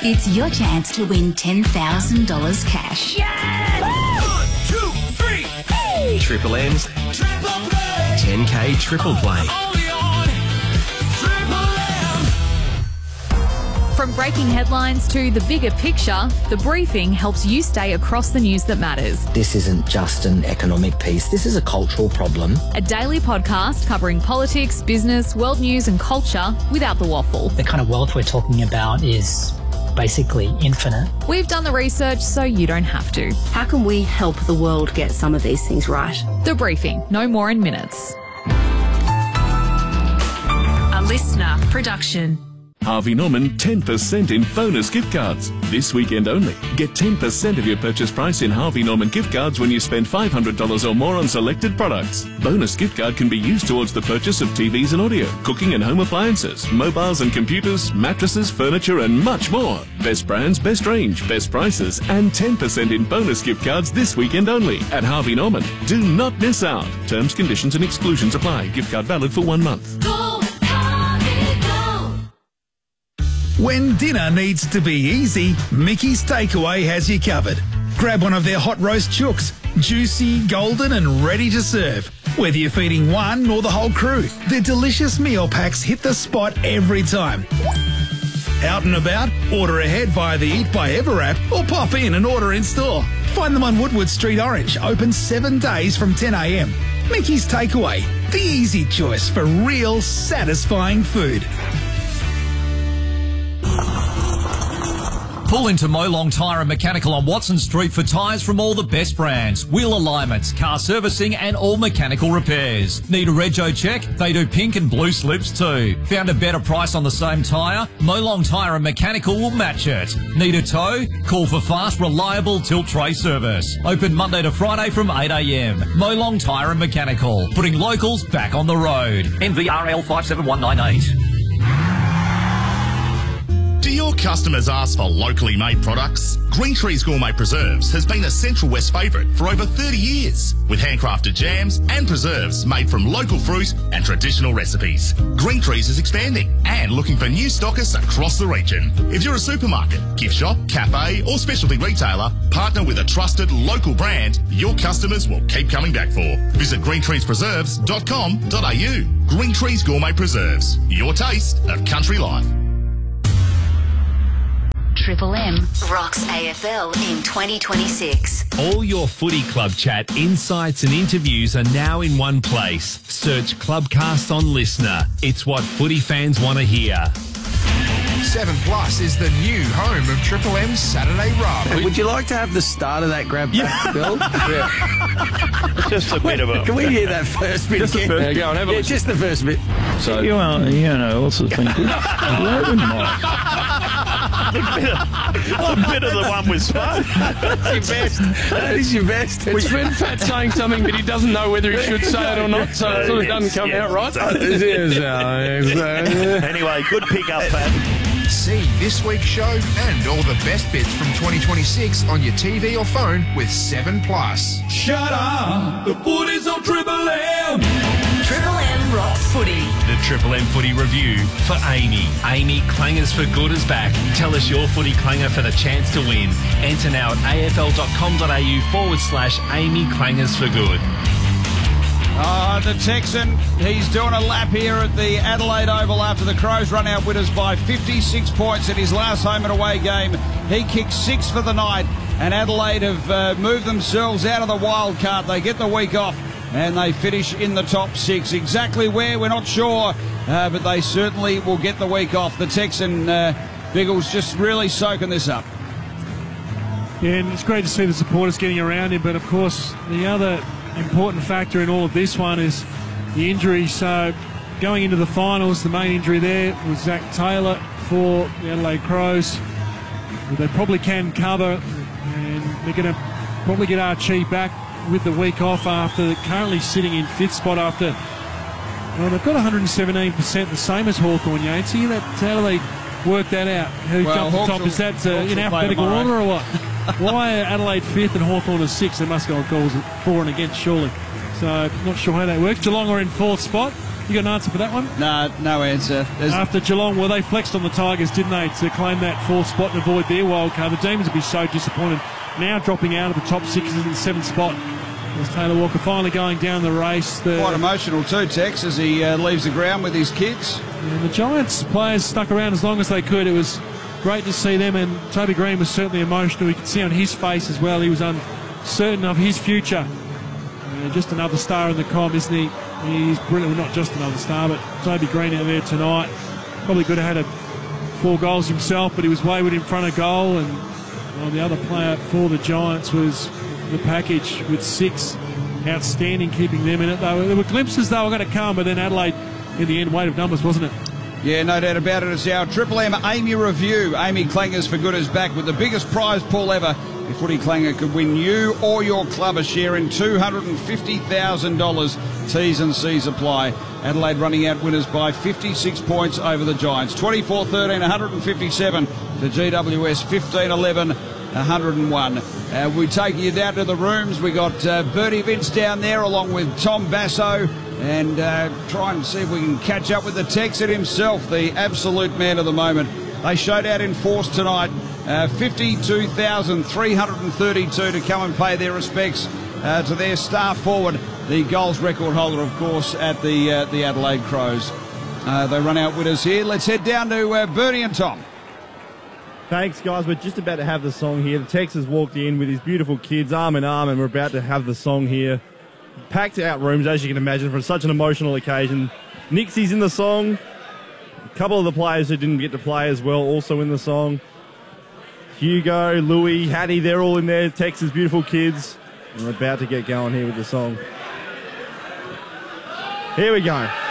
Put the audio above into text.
It's your chance to win $10,000 cash. Yes! 1, 2, 3, hey! Triple M's Triple Play! 10K Triple Play. Only on Triple M! From breaking headlines to the bigger picture, The Briefing helps you stay across the news that matters. This isn't just an economic piece, this is a cultural problem. A daily podcast covering politics, business, world news and culture without the waffle. The kind of wealth we're talking about is basically infinite. We've done the research so you don't have to. How can we help the world get some of these things right? The Briefing, no more in minutes. A listener production. Harvey Norman 10% in bonus gift cards. This weekend only. Get 10% of your purchase price in Harvey Norman gift cards when you spend $500 or more on selected products. Bonus gift card can be used towards the purchase of TVs and audio, cooking and home appliances, mobiles and computers, mattresses, furniture and much more. Best brands, best range, best prices and 10% in bonus gift cards this weekend only at Harvey Norman. Do not miss out. Terms, conditions and exclusions apply. Gift card valid for 1 month. When dinner needs to be easy, Mickey's Takeaway has you covered. Grab one of their hot roast chooks, juicy, golden and ready to serve. Whether you're feeding one or the whole crew, their delicious meal packs hit the spot every time. Out and about? Order ahead via the Eat by Ever app or pop in and order in store. Find them on Woodward Street Orange, open 7 days from 10 a.m. Mickey's Takeaway, the easy choice for real satisfying food. Pull into Molong Tyre and Mechanical on Watson Street for tyres from all the best brands, wheel alignments, car servicing and all mechanical repairs. Need a rego check? They do pink and blue slips too. Found a better price on the same tyre? Molong Tyre and Mechanical will match it. Need a tow? Call for fast, reliable tilt tray service. Open Monday to Friday from 8 a.m. Molong Tyre and Mechanical, putting locals back on the road. NVRL 57198. Do your customers ask for locally made products? Green Trees Gourmet Preserves has been a Central West favourite for over 30 years, with handcrafted jams and preserves made from local fruit and traditional recipes. Green Trees is expanding and looking for new stockists across the region. If you're a supermarket, gift shop, cafe or specialty retailer, partner with a trusted local brand your customers will keep coming back for. Visit greentreespreserves.com.au. Green Trees Gourmet Preserves, your taste of country life. Triple M rocks AFL in 2026. All your footy club chat, insights and interviews are now in one place. Search Clubcast on Listener. It's what footy fans want to hear. 7 Plus is the new home of Triple M's Saturday Rub. Would you like to have the start of that grab back, Bill? Yeah. Just a bit of a... Can we hear that first bit just again? The first, go on, have a yeah, just the first bit. So you know, also think a bit of the one with Spark. That's your best. That is your best. It's been Pat saying something, but he doesn't know whether he should say it or not, so it sort of doesn't come out right. Anyway, good pick up, Pat. See this week's show and all the best bits from 2026 on your TV or phone with 7 Plus. Shut up! The footy's on Triple M! Triple M rocks footy. The Triple M Footy Review for Amy. Amy Clangers for Good is back. Tell us your footy clanger for the chance to win. Enter now at afl.com.au/Amy Clangers for Good. The Texan, he's doing a lap here at the Adelaide Oval after the Crows run out winners by 56 points in his last home and away game. He kicked 6 for the night, and Adelaide have moved themselves out of the wild card. They get the week off and they finish in the top 6. Exactly where, we're not sure, but they certainly will get the week off. The Texan, Biggles, just really soaking this up. Yeah, and it's great to see the supporters getting around him, but of course the other important factor in all of this one is the injury. So going into the finals, the main injury there was Zach Taylor for the Adelaide Crows. They probably can cover, and they're going to probably get Archie back with the week off after currently sitting in 5th spot after, well, they've got 117%, the same as Hawthorn, Yates. How do they work that out? Who jumped the top? Is that in alphabetical order or what? Why are Adelaide 5th and Hawthorn are 6th? They must go on calls for and against, surely. So not sure how that works. Geelong are in 4th spot. You got an answer for that one? No answer. After Geelong, well, they flexed on the Tigers, didn't they, to claim that fourth spot and avoid their wild card. The Demons will be so disappointed now, dropping out of the top 6 in the 7th spot. There's Taylor Walker finally going down the race. Quite emotional too, Tex, as he leaves the ground with his kids. And the Giants players stuck around as long as they could. It was great to see them, and Toby Green was certainly emotional. You could see on his face as well, he was uncertain of his future. Just another star in the comp, isn't he? He's brilliant. Well, not just another star, but Toby Green out there tonight. Probably could have had 4 goals himself, but he was wayward in front of goal. And the other player for the Giants was the package with 6. Outstanding, keeping them in it. There were glimpses they were going to come, but then Adelaide, in the end, weight of numbers, wasn't it? Yeah, no doubt about it. It's our Triple M Amy review. Amy Klangers for good is back with the biggest prize pool ever. Your footy clanger could win you or your club a share in $250,000. T's and C's apply. Adelaide running out winners by 56 points over the Giants. 24-13, 157 to GWS, 15-11, 101. We take you down to the rooms. We got Bertie Vince down there along with Tom Basso, and try and see if we can catch up with the Texan himself, the absolute man of the moment. They showed out in force tonight. 52,332 to come and pay their respects to their star forward, the goals record holder, of course, at the Adelaide Crows. They run out winners here. Let's head down to Bernie and Tom. Thanks, guys. We're just about to have the song here. The Tex has walked in with his beautiful kids arm in arm, and we're about to have the song here. Packed out rooms, as you can imagine, for such an emotional occasion. Nixie's in the song. A couple of the players who didn't get to play as well also in the song. Hugo, Louis, Hattie, they're all in there. Tex's beautiful kids. And we're about to get going here with the song. Here we go.